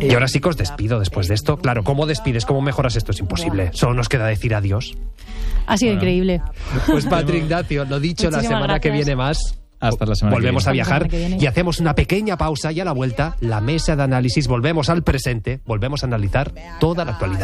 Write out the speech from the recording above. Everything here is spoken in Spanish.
Y ahora sí que os despido después de esto. Claro, ¿cómo despides? ¿Cómo mejoras esto? Es imposible. Solo nos queda decir adiós. Ha sido increíble. Pues Patri, Ignacio, lo dicho, Muchísimas la semana gracias. que viene más. Hasta la semana Volvemos que a viene. viajar Hasta la semana que viene. y hacemos una pequeña pausa y a la vuelta, la mesa de análisis. Volvemos al presente, volvemos a analizar toda la actualidad.